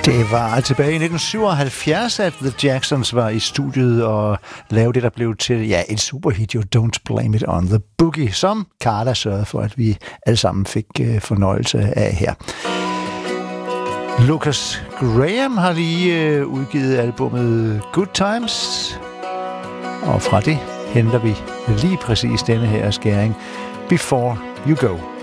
Det var tilbage i 1977, at The Jacksons var i studiet og lavede det, der blev til et superhit, jo Don't Blame It on the Boogie, som Carla sørgede for, at vi alle sammen fik fornøjelse af her. Lucas Graham har lige udgivet albumet Good Times, og fra det henter vi lige præcis denne her skæring, Before You Go.